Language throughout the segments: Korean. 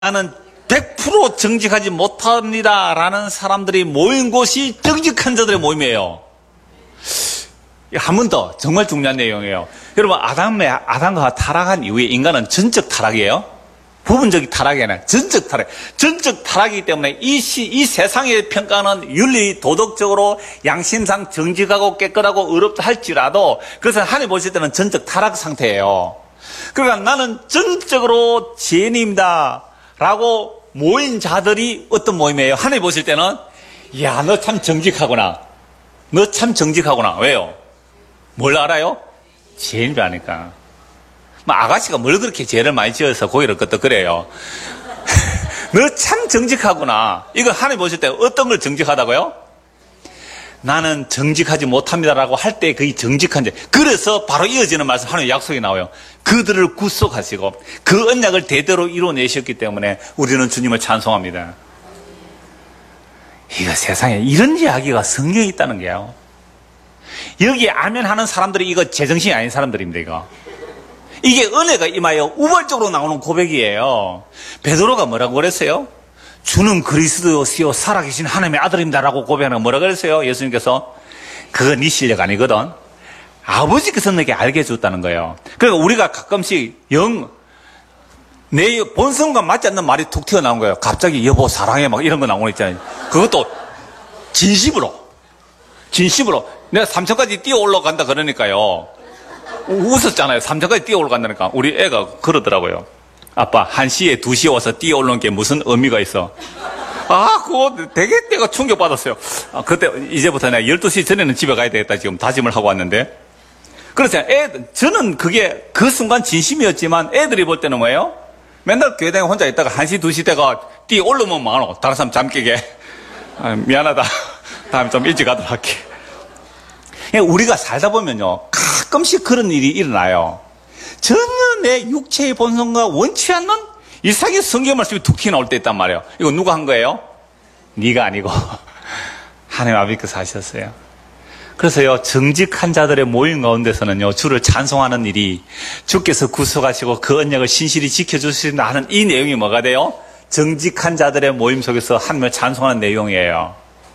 나는 100% 정직하지 못합니다라는 사람들이 모인 곳이 정직한 자들의 모임이에요. 한 번 더 정말 중요한 내용이에요. 여러분, 아담과 타락한 이후에 인간은 전적 타락이에요. 부분적인 타락이 아니라 전적 타락. 전적 타락이기 때문에 이 세상의 평가는 윤리, 도덕적으로 양심상 정직하고 깨끗하고 의롭다 할지라도 그것은 하나님 보실 때는 전적 타락 상태예요. 그러니까 나는 전적으로 죄인입니다 라고 모인 자들이 어떤 모임이에요? 하나님 보실 때는 야, 너 참 정직하구나. 너 참 정직하구나. 왜요? 뭘 알아요? 죄인 줄 아니까. 아가씨가 뭘 그렇게 죄를 많이 지어서 고기를 끄떡 그래요. 너 참 정직하구나. 이거 하나님 보실 때 어떤 걸 정직하다고요? 나는 정직하지 못합니다라고 할 때 그게 정직한 죄. 그래서 바로 이어지는 말씀 하나님 약속이 나와요. 그들을 구속하시고 그 언약을 대대로 이루어내셨기 때문에 우리는 주님을 찬송합니다. 이거 세상에 이런 이야기가 성경에 있다는 게요. 여기 아멘하는 사람들이 이거 제정신이 아닌 사람들입니다. 이게 은혜가 임하여 우발적으로 나오는 고백이에요. 베드로가 뭐라고 그랬어요? 주는 그리스도시요 살아계신 하나님의 아들입니다라고 고백하는 거 뭐라고 그랬어요? 예수님께서 그건 네 실력 아니거든. 아버지께서 너에게 알게 해줬다는 거예요. 그러니까 우리가 가끔씩 내 본성과 맞지 않는 말이 툭 튀어나온 거예요. 갑자기 여보 사랑해 막 이런 거 나오는 거 있잖아요. 그것도 진심으로 내가 3천까지 뛰어 올라간다 그러니까요. 웃었잖아요. 3천까지 뛰어 올라간다니까. 우리 애가 그러더라고요. 아빠 1시에 2시에 와서 뛰어 올라온 게 무슨 의미가 있어? 그거 되게 내가 충격받았어요. 그때 이제부터 내가 12시 전에는 집에 가야 되겠다 지금 다짐을 하고 왔는데. 그렇죠. 저는 그게 그 순간 진심이었지만 애들이 볼 때는 뭐예요? 맨날 교회 다니고 혼자 있다가 1시 2시 때가 뛰어 올라오면 많어. 다른 사람 잠 깨게. 미안하다. 다음에 좀 일찍 가도록 할게. 우리가 살다 보면요 가끔씩 그런 일이 일어나요. 전혀 내 육체의 본성과 원치 않는 이상의 성경 말씀이 툭 튀어나올 때 있단 말이에요. 이거 누가 한 거예요? 네가 아니고 하나님 아버지께서 하셨어요. 그래서요 정직한 자들의 모임 가운데서는요 주를 찬송하는 일이 주께서 구속하시고 그 언약을 신실히 지켜주신다 하는 이 내용이 뭐가 돼요? 정직한 자들의 모임 속에서 하나님을 찬송하는 내용이에요.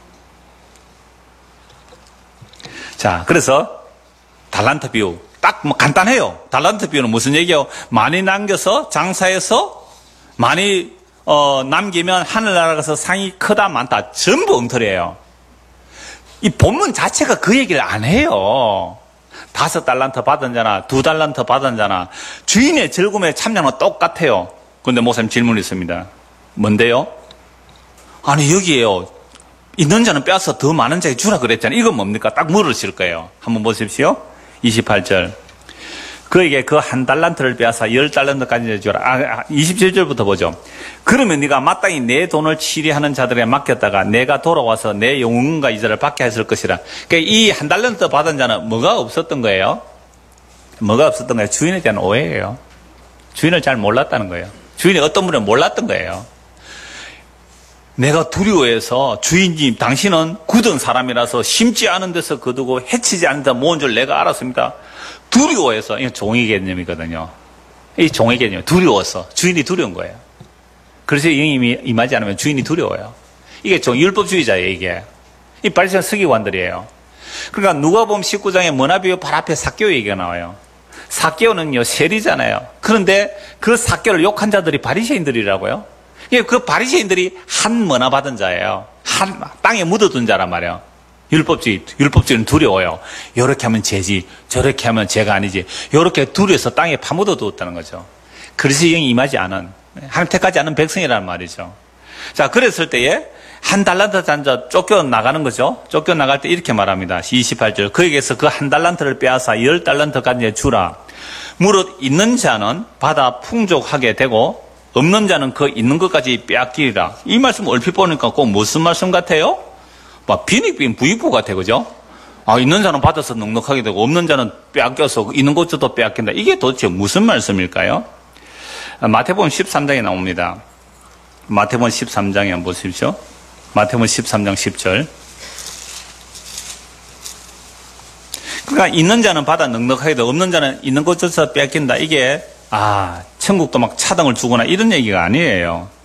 자, 그래서 달란트 비유 딱 간단해요. 달란트 비유는 무슨 얘기예요? 많이 남겨서 장사해서 많이 남기면 하늘나라 가서 상이 크다 많다 전부 엉터리예요. 이 본문 자체가 그 얘기를 안 해요. 5달란트 받은 자나 2달란트 받은 자나 주인의 즐거움에 참여는 똑같아요. 그런데 목사님 질문이 있습니다. 뭔데요? 아니 여기에요. 있는 자는 빼앗아 더 많은 자에게 주라 그랬잖아요. 이건 뭡니까? 딱 물으실 거예요. 한번 보십시오. 28절. 그에게 그 1달란트를 빼앗아 10달란트까지 주라. 27절부터 보죠. 그러면 네가 마땅히 내 돈을 치리하는 자들에게 맡겼다가 내가 돌아와서 내 영혼과 이자를 받게 했을 것이라. 그러니까 이 1달란트 받은 자는 뭐가 없었던 거예요? 뭐가 없었던 거예요? 주인에 대한 오해예요. 주인을 잘 몰랐다는 거예요. 주인이 어떤 분을 몰랐던 거예요. 내가 두려워해서 주인님 당신은 굳은 사람이라서 심지 않은 데서 거두고 해치지 않는 데 모은 줄 내가 알았습니다. 두려워해서 이건 종의 개념이거든요. 이 종의 개념 두려워서 주인이 두려운 거예요. 그래서 영임이 임하지 않으면 주인이 두려워요. 이게 율법주의자예요. 이게 이 바리새인 서기관들이에요. 그러니까 누가복음 19장에 문화비유 바로 앞에 삭개오 얘기가 나와요. 삭개오는요 세리잖아요. 그런데 그 삭개오를 욕한 자들이 바리새인들이라고요. 그 바리새인들이 한 머나 받은 자예요. 한 땅에 묻어둔 자란 말이에요. 율법주의는 두려워요. 이렇게 하면 죄지, 저렇게 하면 죄가 아니지. 이렇게 두려워서 땅에 파묻어 두었다는 거죠. 그래서 영이 임하지 않은, 하나님 택하지 않은 백성이라는 말이죠. 자, 그랬을 때에 1달란트 잔자 쫓겨나가는 거죠. 쫓겨나갈 때 이렇게 말합니다. 28절. 그에게서 그 1달란트를 빼앗아 10달란트까지 주라. 무릇 있는 자는 받아 풍족하게 되고 없는 자는 그 있는 것까지 빼앗기리라. 이 말씀 얼핏 보니까 꼭 무슨 말씀 같아요? 막 빈익빈 부익부 같아, 그죠? 있는 자는 받아서 넉넉하게 되고 없는 자는 빼앗겨서 있는 것도 빼앗긴다. 이게 도대체 무슨 말씀일까요? 마태복음 13장에 나옵니다. 마태복음 13장에 한번 보십시오. 마태복음 13장 10절. 그러니까 있는 자는 받아 넉넉하게 되고 없는 자는 있는 것조차 빼앗긴다. 이게 천국도 막 차등을 주거나 이런 얘기가 아니에요.